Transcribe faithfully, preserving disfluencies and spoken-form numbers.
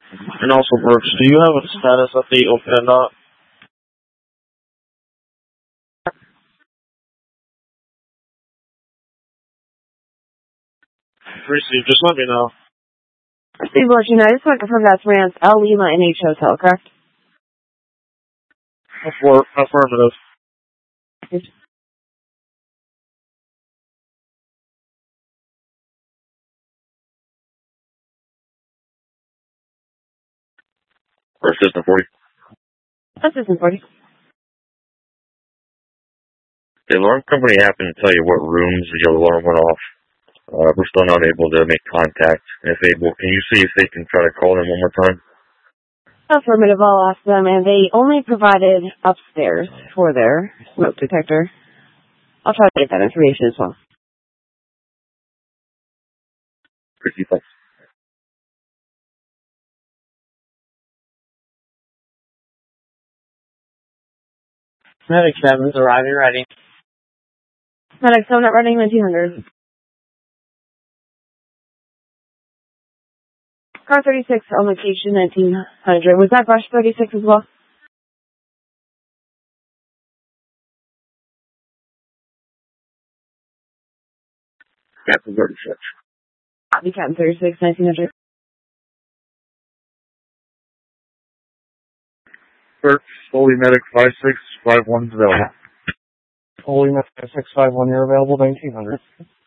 And also, Brooks, do you have a status update on PennDOT? Receive, just let me know. Steve, let you know, I just want to confirm that's Rance L. Lima N H Hotel, correct? Affirm- affirmative. Or System forty. Assistant forty. The alarm company happened to tell you what rooms your alarm went off. Uh, we're still not able to make contact. If able, can you see if they can try to call them one more time? Affirmative, I'll ask them, and they only provided upstairs for their smoke detector. I'll try to get that information as well. Pretty thanks. Medic seven is arriving ready. Medic seven at running nineteen hundred. Car thirty-six on location nineteen hundred. Was that brush thirty-six as well? Captain thirty-six. The Captain thirty-six, nineteen hundred. First, Holy Medic five six five one is available. Holy Medic five six five one, you're available, nineteen hundred.